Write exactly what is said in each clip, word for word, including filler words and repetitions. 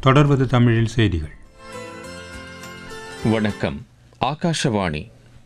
தொடர்வது தமிழில் செய்திகள். வணக்கம். ஆகாஷவாணி.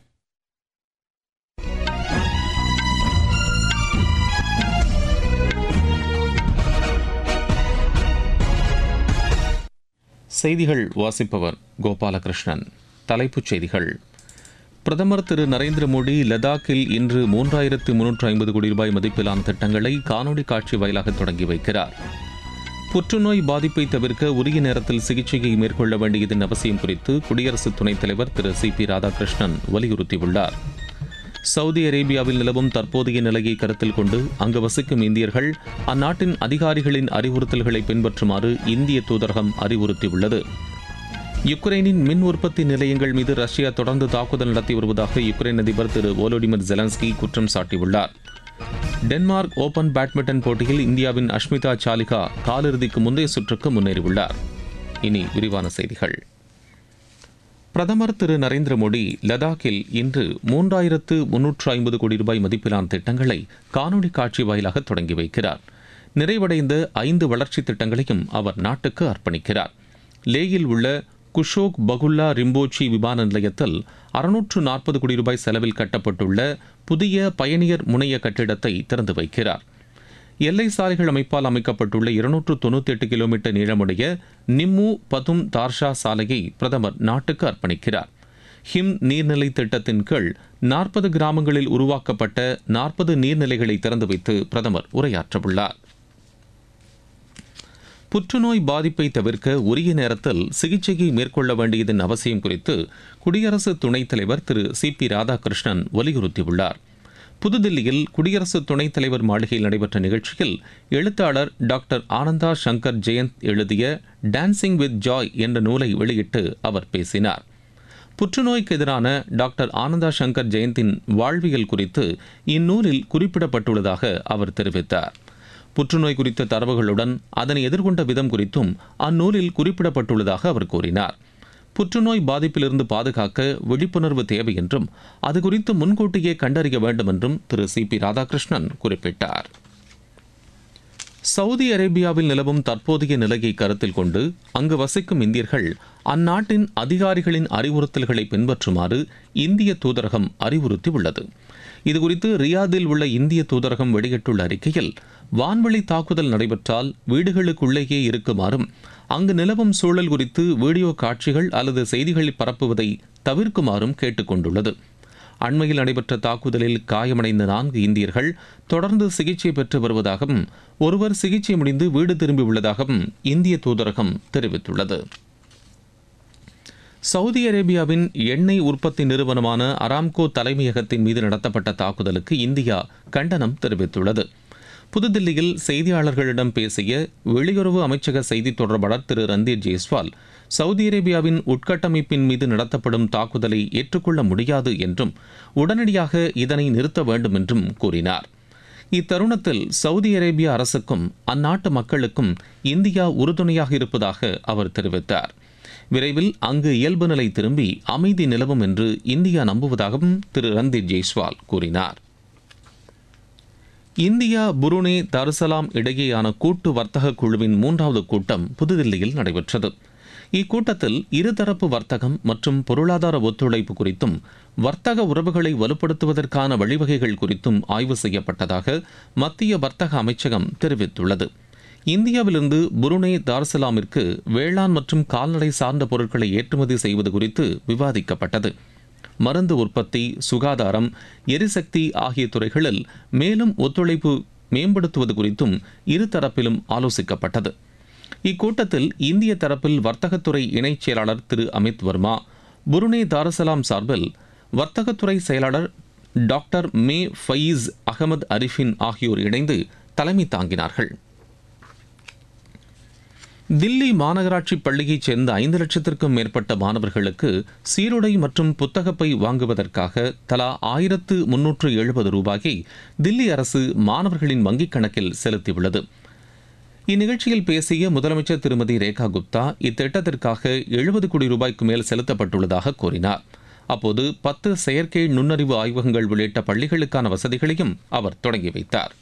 செய்திகள் வாசிப்பவர் கோபாலகிருஷ்ணன். தலைப்புச் செய்திகள். பிரதமர் திரு நரேந்திர மோடி லடாக்கில் இன்று மூன்றாயிரத்து முன்னூற்று ஐம்பது கோடி ரூபாய் மதிப்பிலான திட்டங்களை காணொலி காட்சி வாயிலாக தொடங்கி வைக்கிறார். புற்றுநோய் பாதிப்பை தவிர்க்க உரிய நேரத்தில் சிகிச்சையை மேற்கொள்ள வேண்டியதன் அவசியம் குறித்து குடியரசு துணைத் தலைவர் திரு சி பி ராதாகிருஷ்ணன் வலியுறுத்தியுள்ளார். சவுதி அரேபியாவில் நிலவும் தற்போதைய நிலையை கருத்தில் கொண்டு அங்கு வசிக்கும் இந்தியர்கள் அந்நாட்டின் அதிகாரிகளின் அறிவுறுத்தல்களை பின்பற்றுமாறு இந்திய தூதரகம் அறிவுறுத்தியுள்ளது. யுக்ரைனின் மின் உற்பத்தி நிலையங்கள் மீது ரஷ்யா தொடர்ந்து தாக்குதல் நடத்தி வருவதாக யுக்ரைன் அதிபர் திரு வோலோடிமிர் ஜெலன்ஸ்கி குற்றம் சாட்டியுள்ளார். டென்மார்க் ஓபன் பேட்மிண்டன் போட்டியில் இந்தியாவின் அஷ்மிதா சாலிகா காலிறுதிக்கு முந்தைய சுற்றுக்கு முன்னேறியுள்ளார். இனி விரிவான செய்திகள். பிரதமர் திரு நரேந்திர மோடி லடாக்கில் இன்று மூன்றாயிரத்து முன்னூற்று ஐம்பது கோடி ரூபாய் மதிப்பிலான திட்டங்களை காணொலி காட்சி வாயிலாக தொடங்கி வைக்கிறார். நிறைவடைந்த ஐந்து வளர்ச்சித் திட்டங்களையும் அவர் நாட்டுக்கு அர்ப்பணிக்கிறார். லேயில் உள்ள குஷோக் பகுல்லா ரிம்போச்சி விமான நிலையத்தில் அறுநூற்று நாற்பது கோடி ரூபாய் செலவில் கட்டப்பட்டுள்ள புதிய பயணியர் முனைய கட்டிடத்தை திறந்து வைக்கிறார். எல்லை சாலைகள் அமைப்பால் அமைக்கப்பட்டுள்ள இருநூற்று தொன்னூற்றி எட்டு கிலோமீட்டர் நீளமுடைய நிம்மு பதும் தார்ஷா சாலையை பிரதமர் நாட்டுக்கு அர்ப்பணிக்கிறார். ஹிம் நீர்நிலை திட்டத்தின் கீழ் நாற்பது கிராமங்களில் உருவாக்கப்பட்ட நாற்பது நீர்நிலைகளை திறந்து வைத்து பிரதமர் உரையாற்றவுள்ளார். புற்றுநோய் பாதிப்பை தவிர்க்க உரிய நேரத்தில் சிகிச்சையை மேற்கொள்ள வேண்டியதன் அவசியம் குறித்து குடியரசு துணைத் தலைவர் திரு சி பி ராதாகிருஷ்ணன் வலியுறுத்தியுள்ளார். புதுதில்லியில் குடியரசு துணைத் தலைவர் மாளிகையில் நடைபெற்ற நிகழ்ச்சியில் எழுத்தாளர் டாக்டர் ஆனந்தா சங்கர் ஜெயந்த் எழுதிய டான்சிங் வித் ஜாய் என்ற நூலை வெளியிட்டு அவர் பேசினார். புற்றுநோய்க்கு எதிரான டாக்டர் ஆனந்தா சங்கர் ஜெயந்தின் வாழ்வியல் குறித்து இந்நூலில் குறிப்பிடப்பட்டுள்ளதாக அவர் தெரிவித்தார். புற்றுநோய் குறித்த தரவுகளுடன் அதனை எதிர்கொண்ட விதம் குறித்தும் அந்நூலில் குறிப்பிடப்பட்டுள்ளதாக அவர் கூறினார். புற்றுநோய் பாதிப்பிலிருந்து பாதுகாக்க விழிப்புணர்வு தேவை என்றும் அது குறித்து முன்கூட்டியே கண்டறிய வேண்டும் என்றும் திரு சி பி ராதாகிருஷ்ணன் குறிப்பிட்டார். சவுதி அரேபியாவில் நிலவும் தற்போதைய நிலையை கருத்தில் கொண்டு அங்கு வசிக்கும் இந்தியர்கள் அந்நாட்டின் அதிகாரிகளின் அறிவுறுத்தல்களை பின்பற்றுமாறு இந்திய தூதரகம் அறிவுறுத்தியுள்ளது. இதுகுறித்து ரியாதில் உள்ள இந்திய தூதரகம் வெளியிட்டுள்ள அறிக்கையில், வான்வழி தாக்குதல் நடைபெற்றால் வீடுகளுக்குள்ளேயே இருக்குமாறும் அங்கு நிலவும் சூழல் குறித்து வீடியோ காட்சிகள் அல்லது செய்திகளை பரப்புவதை தவிர்க்குமாறும் கேட்டுக் கொண்டுள்ளது. அண்மையில் நடைபெற்ற தாக்குதலில் காயமடைந்த நான்கு இந்தியர்கள் தொடர்ந்து சிகிச்சை பெற்று வருவதாகவும் ஒருவர் சிகிச்சை முடிந்து வீடு திரும்பியுள்ளதாகவும் இந்திய தூதரகம் தெரிவித்துள்ளது. சவுதி அரேபியாவின் எண்ணெய் உற்பத்தி நிறுவனமான அராம்கோ தலைமையகத்தின் மீது நடத்தப்பட்ட தாக்குதலுக்கு இந்தியா கண்டனம் தெரிவித்துள்ளது. புதுதில்லியில் செய்தியாளர்களிடம் பேசிய வெளியுறவு அமைச்சக செய்தித் தொடர்பாளர் திரு ரந்தீர் ஜெய்ஸ்வால், சவுதி அரேபியாவின் உட்கட்டமைப்பின் மீது நடத்தப்படும் தாக்குதலை ஏற்றுக்கொள்ள முடியாது என்றும் உடனடியாக இதனை நிறுத்த வேண்டும் என்றும் கூறினார். இத்தருணத்தில் சவுதி அரேபிய அரசுக்கும் அந்நாட்டு மக்களுக்கும் இந்தியா உறுதுணையாக இருப்பதாக அவர் தெரிவித்தார். விரைவில் அங்கு இயல்பு நிலை திரும்பி அமைதி நிலவும் என்று இந்தியா நம்புவதாகவும் திரு ரந்தீர் ஜெய்ஸ்வால் கூறினார். இந்தியா புருனே தருசலாம் இடையேயான கூட்டு வர்த்தக குழுவின் மூன்றாவது கூட்டம் புதுதில்லியில் நடைபெற்றது. இக்கூட்டத்தில் இருதரப்பு வர்த்தகம் மற்றும் பொருளாதார ஒத்துழைப்பு குறித்தும் வர்த்தக உறவுகளை வலுப்படுத்துவதற்கான வழிவகைகள் குறித்தும் ஆய்வு செய்யப்பட்டதாக மத்திய வர்த்தக அமைச்சகம் தெரிவித்துள்ளது. இந்தியாவிலிருந்து புருனே தார்சலாமிற்கு வேளாண் மற்றும் கால்நடை சார்ந்த பொருட்களை ஏற்றுமதி செய்வது குறித்து விவாதிக்கப்பட்டது. மருந்து உற்பத்தி, சுகாதாரம், எரிசக்தி ஆகிய துறைகளில் மேலும் ஒத்துழைப்பு மேம்படுத்துவது குறித்தும் இருதரப்பிலும் ஆலோசிக்கப்பட்டது. இக்கூட்டத்தில் இந்திய தரப்பில் வர்த்தகத்துறை இணைச் செயலாளர் திரு அமித் வர்மா, புருனே தாரசலாம் சார்பில் வர்த்தகத்துறை செயலாளர் டாக்டர் மே ஃபயீஸ் அகமது அரிஃபின் ஆகியோர் இணைந்து தலைமை தாங்கினார்கள். தில்லி மாநகராட்சி பள்ளியைச் சேர்ந்த ஐந்து லட்சத்திற்கும் மேற்பட்ட மாணவர்களுக்கு சீருடை மற்றும் புத்தகப்பை வாங்குவதற்காக தலா ஆயிரத்து முன்னூற்று எழுபது ரூபாயை தில்லி அரசு மாணவர்களின் வங்கிக் கணக்கில் செலுத்தியுள்ளது. இந்நிகழ்ச்சியில் பேசிய முதலமைச்சர் திருமதி ரேகா குப்தா, இத்திட்டத்திற்காக எழுபது கோடி ரூபாய்க்கு மேல் செலுத்தப்பட்டுள்ளதாக கூறினார். அப்போது பத்து செயற்கை நுண்ணறிவு ஆய்வகங்கள் உள்ளிட்ட பள்ளிகளுக்கான வசதிகளையும் அவர் தொடங்கி வைத்தார்.